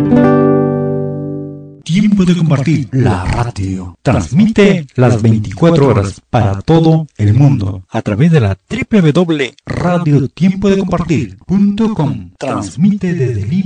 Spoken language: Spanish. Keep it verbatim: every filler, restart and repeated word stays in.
Tiempo de compartir. La radio transmite las veinticuatro horas para todo el mundo a través de la doble u doble u doble u punto radio tiempo de compartir punto com. Transmite desde Lima.